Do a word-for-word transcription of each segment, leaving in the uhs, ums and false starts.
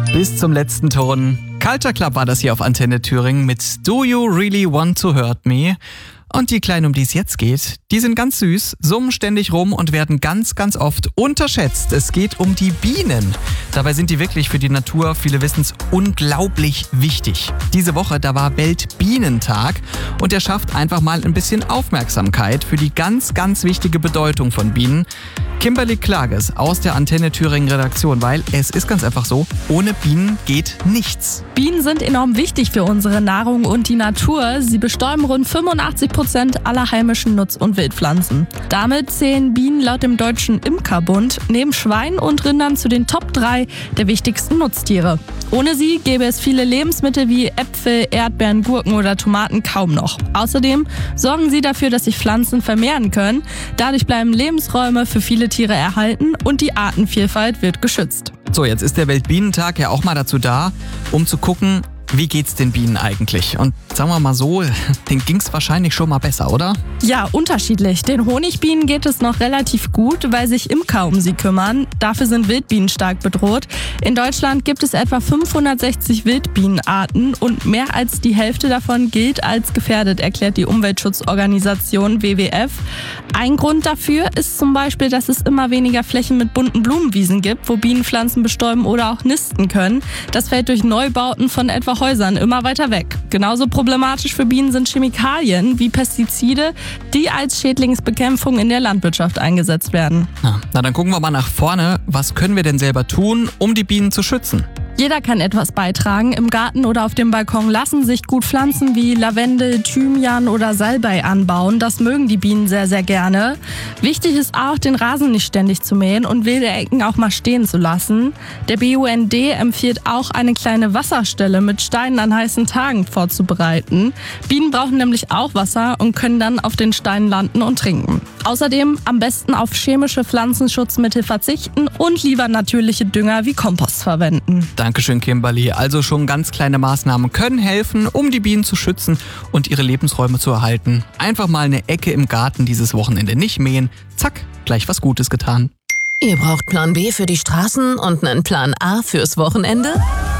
Bis zum letzten Ton. Culture Club war das hier auf Antenne Thüringen mit Do You Really Want to Hurt Me? Und die Kleinen, um die es jetzt geht, die sind ganz süß, summen ständig rum und werden ganz, ganz oft unterschätzt. Es geht um die Bienen. Dabei sind die wirklich für die Natur, viele wissen es, unglaublich wichtig. Diese Woche, da war Weltbienentag und der schafft einfach mal ein bisschen Aufmerksamkeit für die ganz, ganz wichtige Bedeutung von Bienen. Kimberly Klages aus der Antenne Thüringen Redaktion, weil es ist ganz einfach so, ohne Bienen geht nichts. Bienen sind enorm wichtig für unsere Nahrung und die Natur. Sie bestäuben rund fünfundachtzig Prozent aller heimischen Nutz- und Wildpflanzen. Damit zählen Bienen laut dem Deutschen Imkerbund neben Schweinen und Rindern zu den Top drei der wichtigsten Nutztiere. Ohne sie gäbe es viele Lebensmittel wie Äpfel, Erdbeeren, Gurken oder Tomaten kaum noch. Außerdem sorgen sie dafür, dass sich Pflanzen vermehren können. Dadurch bleiben Lebensräume für viele Tiere erhalten und die Artenvielfalt wird geschützt. So, jetzt ist der Weltbienentag ja auch mal dazu da, um zu gucken, wie geht's den Bienen eigentlich? Und sagen wir mal so, denen ging's wahrscheinlich schon mal besser, oder? Ja, unterschiedlich. Den Honigbienen geht es noch relativ gut, weil sich Imker um sie kümmern. Dafür sind Wildbienen stark bedroht. In Deutschland gibt es etwa fünfhundertsechzig Wildbienenarten und mehr als die Hälfte davon gilt als gefährdet, erklärt die Umweltschutzorganisation W W F. Ein Grund dafür ist zum Beispiel, dass es immer weniger Flächen mit bunten Blumenwiesen gibt, wo Bienen Pflanzen bestäuben oder auch nisten können. Das fällt durch Neubauten von etwa Häusern immer weiter weg. Genauso problematisch für Bienen sind Chemikalien wie Pestizide, die als Schädlingsbekämpfung in der Landwirtschaft eingesetzt werden. Na, na, dann gucken wir mal nach vorne. Was können wir denn selber tun, um die Bienen zu schützen? Jeder kann etwas beitragen. Im Garten oder auf dem Balkon lassen sich gut Pflanzen wie Lavendel, Thymian oder Salbei anbauen. Das mögen die Bienen sehr, sehr gerne. Wichtig ist auch, den Rasen nicht ständig zu mähen und wilde Ecken auch mal stehen zu lassen. Der B U N D empfiehlt auch, eine kleine Wasserstelle mit Steinen an heißen Tagen vorzubereiten. Bienen brauchen nämlich auch Wasser und können dann auf den Steinen landen und trinken. Außerdem am besten auf chemische Pflanzenschutzmittel verzichten und lieber natürliche Dünger wie Kompost verwenden. Dankeschön, Kimberly. Also schon ganz kleine Maßnahmen können helfen, um die Bienen zu schützen und ihre Lebensräume zu erhalten. Einfach mal eine Ecke im Garten dieses Wochenende nicht mähen. Zack, gleich was Gutes getan. Ihr braucht Plan B für die Straßen und einen Plan A fürs Wochenende?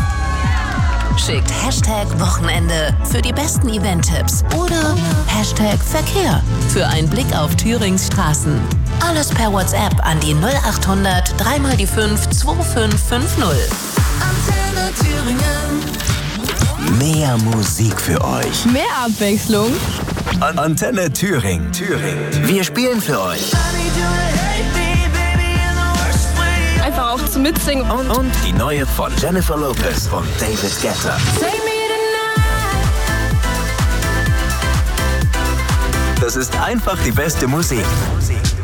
Schickt Hashtag Wochenende für die besten Event-Tipps oder Hashtag Verkehr für einen Blick auf Thürings Straßen. Alles per WhatsApp an die null achthundert drei mal die fünf zwei fünf fünf null. Antenne Thüringen. Mehr Musik für euch. Mehr Abwechslung. An Antenne Thüringen. Thüringen. Wir spielen für euch. Einfach auch zum Mitsingen. Und, und die neue von Jennifer Lopez und David Guetta. Das ist einfach die beste Musik.